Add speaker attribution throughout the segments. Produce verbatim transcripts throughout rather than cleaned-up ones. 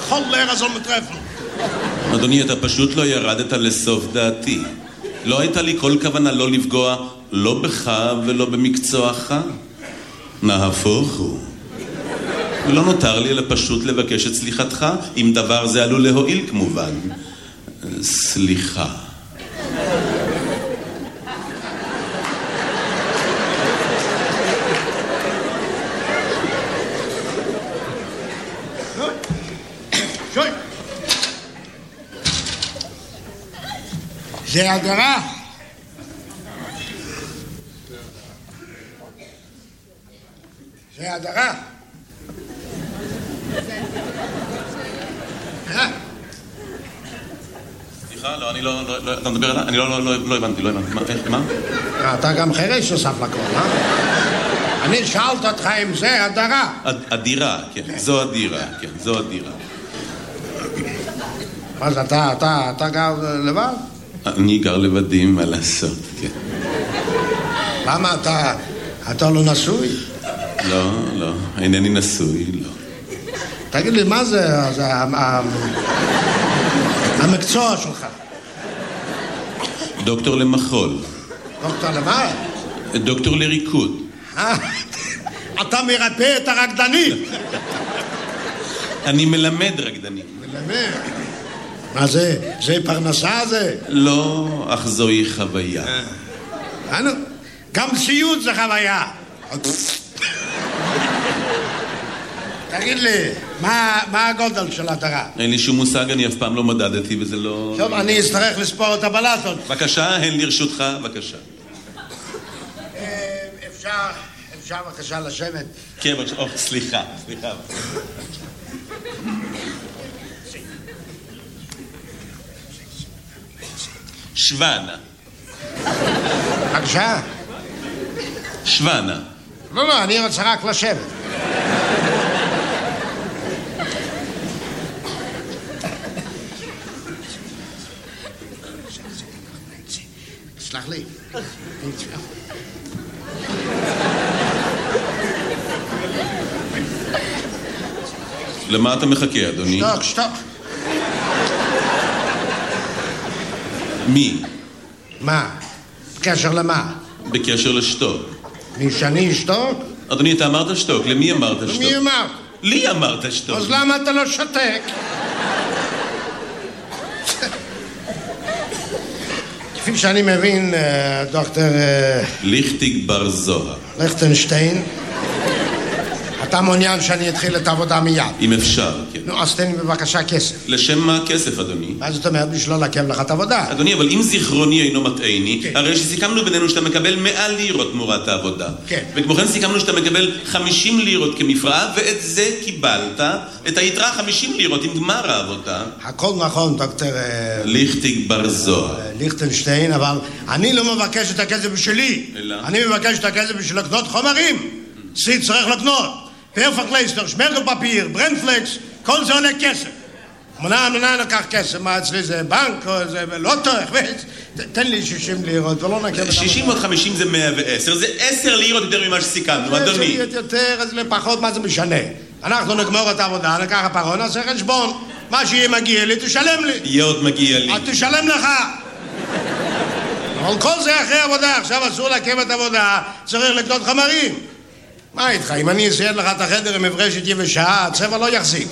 Speaker 1: כל לירה soll man treffen.
Speaker 2: אדוני, אתה פשוט לא ירדת לסוף דעתי. לא הייתה לי כל כוונה לא לפגוע, לא בך ולא במקצועך. נהפוך הוא. לא נותר לי אלא פשוט לבקש את סליחתך, אם דבר זה עלול להועיל כמובן. סליחה.
Speaker 1: שוי. זה הדרה. זה הדרה.
Speaker 2: סליחה, לא, אני לא, לא, אתה מדבר עליי? אני לא, לא, לא, לא הבנתי, לא הבנתי. מה, איך, מה?
Speaker 1: אתה גם חרש נוסף לכל, אה? אני שאלת אותך אם זה הדרה.
Speaker 2: הדירה, כן, זו הדירה, כן, זו הדירה.
Speaker 1: אז אתה, אתה, אתה גר לבד?
Speaker 2: אני גר לבדי, מה לעשות, כן.
Speaker 1: למה אתה, אתה לא נשוי?
Speaker 2: לא, לא, אינני נשוי, לא.
Speaker 1: תגיד לי, מה זה, זה המקצוע שלך?
Speaker 2: דוקטור למחול.
Speaker 1: דוקטור למה?
Speaker 2: דוקטור לריקוד.
Speaker 1: אתה מרפא את הרקדנים.
Speaker 2: אני מלמד רקדנים.
Speaker 1: מלמד? מה זה? זה פרנסה זה?
Speaker 2: לא, אך זוהי חוויה.
Speaker 1: אנו, גם סיוט זה חוויה. תגיד לי, מה, מה הגודל של הדרה?
Speaker 2: אין לי שום מושג, אני אף פעם לא מדדתי וזה לא...
Speaker 1: טוב, אני אצטרך לספור את הבלטות.
Speaker 2: בבקשה, הן לרשותך, בבקשה.
Speaker 1: אפשר, אפשר בבקשה לשבת?
Speaker 2: כן, בבקשה, או, סליחה, סליחה. שוונה.
Speaker 1: בבקשה?
Speaker 2: שוונה.
Speaker 1: לא, לא, אני רוצה רק לשבת. סלח לי.
Speaker 2: למה אתה מחכה, אדוני?
Speaker 1: שתוק, שתוק.
Speaker 2: מי?
Speaker 1: מה? בקשר למה?
Speaker 2: בקשר לשתוק.
Speaker 1: מי שאני אשתוק?
Speaker 2: אדוני, אתה אמרת שתוק, למי אמרת שתוק?
Speaker 1: למי אמרת?
Speaker 2: לי אמרת שתוק.
Speaker 1: אז למה אתה לא שותק? כפי שאני מבין, דוקטור...
Speaker 2: ליכטיג בר זוהר.
Speaker 1: ליכטנשטיין, אתה מעוניין שאני אתחיל את העבודה מיד.
Speaker 2: אם אפשר, כן.
Speaker 1: נו, אז תן לי בבקשה כסף.
Speaker 2: לשם מה כסף, אדוני?
Speaker 1: מה זאת אומרת? בשביל לא לעכב לך את העבודה.
Speaker 2: אדוני, אבל אם זיכרוני אינו מטעני,
Speaker 1: כן.
Speaker 2: הרי שסיכמנו בינינו שאתה מקבל מאה לירות תמורת העבודה.
Speaker 1: כן.
Speaker 2: וכמו כן סיכמנו שאתה מקבל חמישים לירות כמפרעה, ואת זה קיבלת, את היתרה חמישים לירות עם גמר העבודה.
Speaker 1: הכל נכון, דוקטור...
Speaker 2: ליכטיג בר זוהר.
Speaker 1: ליכטנשטיין, אבל אני לא מבקש את הכסף בשבילי.
Speaker 2: אלא?
Speaker 1: אני מבקש את הכסף בשביל לקנות חומרים. סי צריך לקנות. פרפקלייסטר, שמרגל פפיר, ברנפלקס, כל זה עולה כסף. מנה, מנה לקח כסף, מה אצלי זה בנק או זה לוטו, תן לי שישים לירות ולא נקב...
Speaker 2: שישים ועוד חמישים זה מאה ועשר, זה עשר לירות יותר ממה שסיכמנו, אדוני.
Speaker 1: זה יותר, אז לפחות מה זה משנה? אנחנו נגמור את העבודה, נקח הפרון, נעשה חשבון. מה שיהיה מגיע לי, תשלם לי.
Speaker 2: יהיה עוד מגיע לי.
Speaker 1: תשלם לך. אבל כל זה אחרי עבודה, עכשיו אסור לעכב את העבודה, צריך לקנות חומרים. מה איתך? אם אני אסייד לך את החדר עם מברשת יבשה, הצבע לא יחזיק.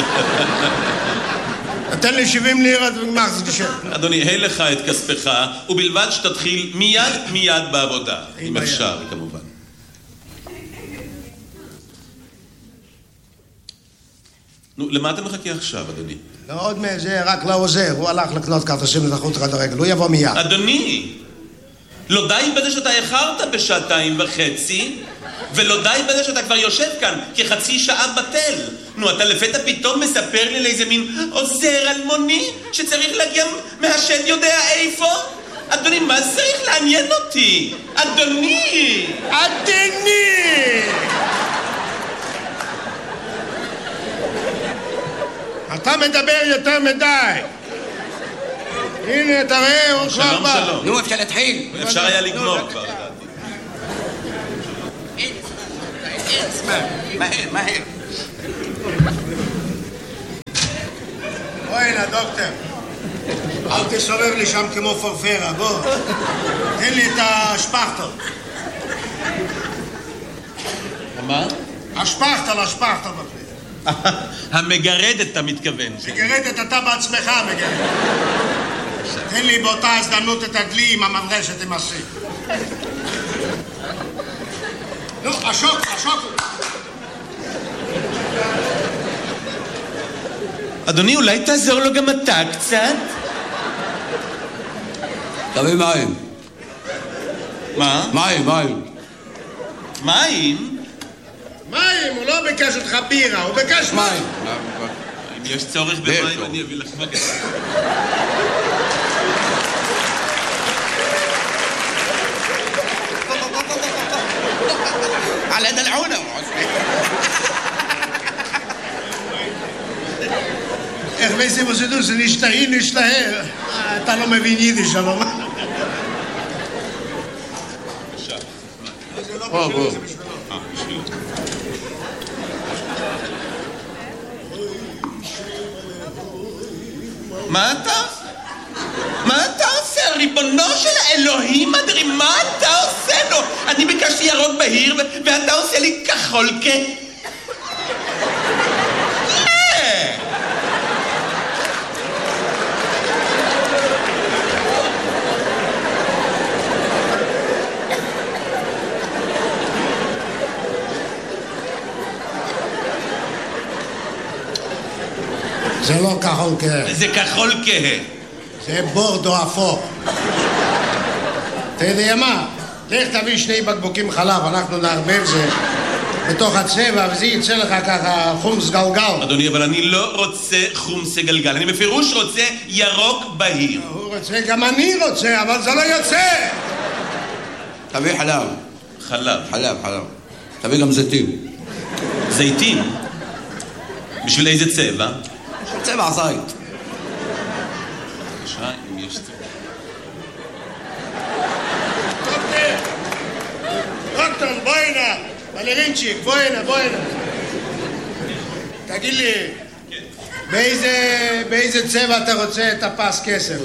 Speaker 1: תן לי שבעים לירות וגמר זה תשב.
Speaker 2: אדוני, הי לך את כספך, ובלבד שתתחיל מיד מיד בעבודה. אם אפשר, כמובן. נו, למה אתה מחכה עכשיו, אדוני?
Speaker 1: לא, עוד מזה, רק לא עוזר. הוא הלך לקנות כרטיסים לתחרות כדורגל. הוא יבוא מיד.
Speaker 2: אדוני, לא די בזה שאתה איחרת בשעתיים וחצי, ולא די בזה שאתה כבר יושב כאן כחצי שעה בטל. נו, אתה לפתע פתאום מספר לי לאיזה מין עוזר אלמוני שצריך להגיע מהשד יודע איפה? אדוני, מה זה צריך לעניין אותי? אדוני!
Speaker 1: אדוני! אתה מדבר יותר מדי. הנה, תראה, הוא כבר
Speaker 2: שלום,
Speaker 1: בא.
Speaker 2: שלום.
Speaker 3: נו, אפשר להתחיל.
Speaker 2: אפשר היה לגמור כבר.
Speaker 3: אין זמן, מהר, מהר.
Speaker 1: בוא הנה, דוקטור. אל תסובב לי שם כמו פרפרה, בוא. תן לי את השפכטל.
Speaker 2: מה?
Speaker 1: השפכטל, השפכטל בפני.
Speaker 2: המגרדת, אתה מתכוון.
Speaker 1: מגרדת, אתה בעצמך מגרדת. תן לי באותה הזדמנות את הדלי עם המברשת עם הסי. נו, השוק, השוק.
Speaker 2: אדוני, אולי תעזור לו גם אתה קצת?
Speaker 3: תביא מים.
Speaker 2: מה?
Speaker 3: מים, מים.
Speaker 2: מים?
Speaker 1: מים, הוא לא ביקש אותך בירה, הוא ביקש מים.
Speaker 2: אם יש צורך במים, אני אביא לך בקש.
Speaker 3: على دلعونه.
Speaker 1: איך וייסם עושה זה נשתהי, נשתהה. אתה לא מבין יידיש, אבל מה? זה לא בשבילי, זה בשבילו.
Speaker 2: אה, בשבילי. מה אתה? מה אתה עושה? ריבונו של האלוהים אדרים, מה אתה עושה לו? אני ביקשתי ירוק בהיר ואתה עושה לי כחול כ...
Speaker 1: זה לא כחול כהה.
Speaker 2: זה כחול כהה.
Speaker 1: זה בורדו אפור. אתה יודע מה? לך תביא שני בקבוקים חלב, אנחנו נערבב זה בתוך הצבע, וזה יצא לך ככה חומס גלגל.
Speaker 2: אדוני, אבל אני לא רוצה חומס גלגל, אני בפירוש רוצה ירוק בהיר.
Speaker 1: הוא רוצה, גם אני רוצה, אבל זה לא יוצא.
Speaker 3: תביא חלב.
Speaker 2: חלב.
Speaker 3: חלב, חלב. תביא גם זיתים.
Speaker 2: זיתים? בשביל איזה צבע?
Speaker 3: צבע זית.
Speaker 2: בבקשה, אם יש צבע.
Speaker 1: דוקטור, בוא הנה. בלרינצ'יק, בוא הנה, בוא הנה. תגיד לי, באיזה, באיזה צבע אתה רוצה את הפס כסף?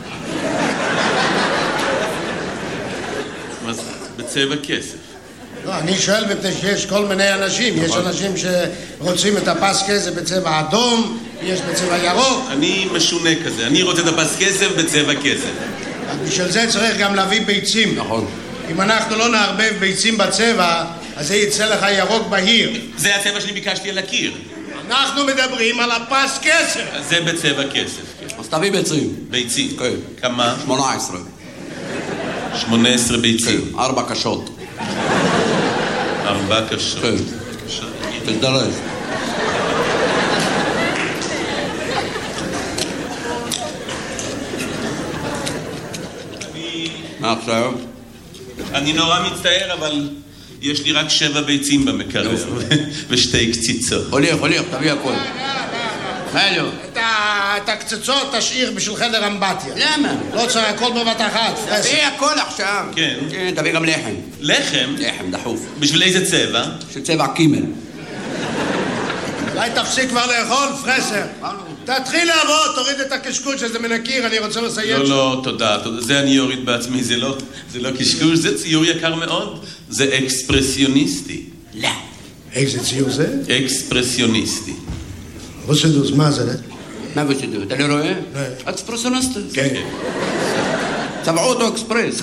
Speaker 2: מה זה? בצבע כסף.
Speaker 1: לא, אני שואל מפני שיש כל מיני אנשים. יש אנשים שרוצים את הפס כסף בצבע אדום, יש בצבע ירוק.
Speaker 2: אני משונה כזה, אני רוצה את הפס כסף בצבע כסף.
Speaker 1: בשביל זה צריך גם להביא ביצים.
Speaker 3: נכון.
Speaker 1: אם אנחנו לא נערבב ביצים בצבע, אז זה יצא לך ירוק בהיר.
Speaker 2: זה הצבע שאני ביקשתי על הקיר.
Speaker 1: אנחנו מדברים על הפס כסף.
Speaker 2: זה בצבע כסף, כן.
Speaker 3: אז תביא ביצים.
Speaker 2: ביצים.
Speaker 3: כן.
Speaker 2: כמה?
Speaker 3: שמונה עשרה.
Speaker 2: שמונה עשרה ביצים.
Speaker 3: כן, ארבע קשות.
Speaker 2: ארבע קשות.
Speaker 3: כן. תזדרז. מה עכשיו?
Speaker 2: אני נורא מצטער, אבל יש לי רק שבע ביצים במקרר ושתי קציצות.
Speaker 3: הוליך, הוליך, תביא הכל. מה לא?
Speaker 1: את הקצצות תשאיר בשביל חדר אמבטיה.
Speaker 3: למה?
Speaker 1: לא צריך הכל בבת אחת.
Speaker 3: תביא הכל עכשיו.
Speaker 2: כן.
Speaker 3: כן, תביא גם לחם.
Speaker 2: לחם?
Speaker 3: לחם, דחוף.
Speaker 2: בשביל איזה צבע?
Speaker 3: של צבע קימל.
Speaker 1: אולי תפסיק כבר לאכול, פרסר. תתחיל לעבוד, תוריד את הקשקוש שזה מן הקיר, אני רוצה לסיים.
Speaker 2: לא, לא, תודה, תודה. זה אני אוריד בעצמי, זה לא, זה לא קשקוש, זה ציור יקר מאוד. זה אקספרסיוניסטי.
Speaker 3: לא.
Speaker 1: איזה ציור זה?
Speaker 2: אקספרסיוניסטי.
Speaker 1: רוסדוס, מה זה?
Speaker 3: מה ושדו? אתה לא רואה?
Speaker 1: לא.
Speaker 3: אקספרסיוניסטי.
Speaker 1: כן.
Speaker 3: צבעו אותו אקספרס.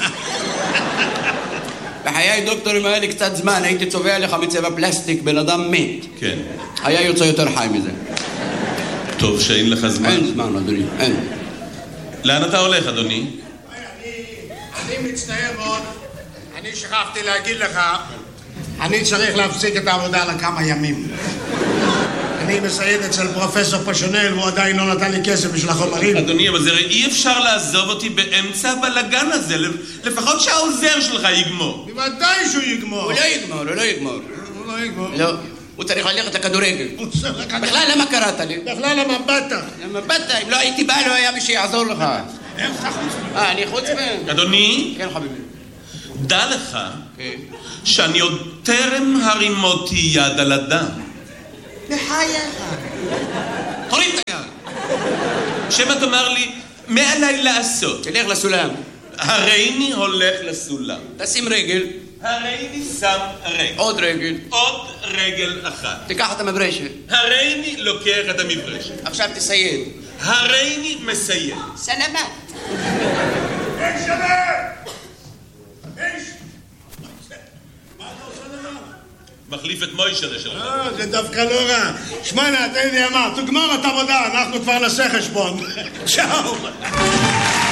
Speaker 3: בחיי דוקטורים היה לי קצת זמן, הייתי צובע לך מצבע פלסטיק, בן אדם מת.
Speaker 2: כן.
Speaker 3: היה יוצא יותר חי מזה.
Speaker 2: טוב שאין לך זמן.
Speaker 3: אין זמן, אדוני, אין.
Speaker 2: לאן אתה הולך, אדוני?
Speaker 1: אני מצטער מאוד, אני שכחתי להגיד לך, אני צריך להפסיק את העבודה לכמה ימים. אני מסייד אצל פרופסור פשונל, והוא עדיין לא נתן לי כסף בשביל החומרים.
Speaker 2: אדוני, אבל זה אי אפשר לעזוב אותי באמצע הבלגן הזה, לפחות שהעוזר שלך יגמור.
Speaker 1: בוודאי שהוא יגמור.
Speaker 3: הוא לא יגמור, הוא לא יגמור.
Speaker 1: הוא לא יגמור.
Speaker 3: לא, הוא צריך ללכת לכדורגל.
Speaker 1: הוא צריך לקחת...
Speaker 3: בכלל, למה קראת לי?
Speaker 1: בכלל למה באת?
Speaker 3: למה באת? אם לא הייתי בא, לא היה מי שיעזור לך.
Speaker 1: איך אתה חוץ?
Speaker 3: אה, אני חוץ מהם?
Speaker 2: אדוני,
Speaker 3: כן, חביבי.
Speaker 2: דע לך
Speaker 3: כן.
Speaker 2: שאני עוד טרם הרימותי יד על אדם.
Speaker 3: בחייך. תוריד את היד.
Speaker 2: שמא תאמר לי, מה עליי לעשות?
Speaker 3: תלך לסולם.
Speaker 2: הריני הולך לסולם.
Speaker 3: תשים רגל.
Speaker 2: הריני שם רגל.
Speaker 3: עוד רגל.
Speaker 2: עוד רגל אחת.
Speaker 3: תיקח את המברשת.
Speaker 2: הריני לוקח את המברשת.
Speaker 3: עכשיו תסיים.
Speaker 2: הריני מסיים.
Speaker 3: סלמת.
Speaker 1: אין שווה! אין ש... מה אתה עושה למעלה?
Speaker 2: מחליף את מוישה לשלום.
Speaker 1: אה, זה דווקא לא רע. שמונה, תן לי אמר, תגמור את עבודה, אנחנו כבר נעשה חשבון. צ'או.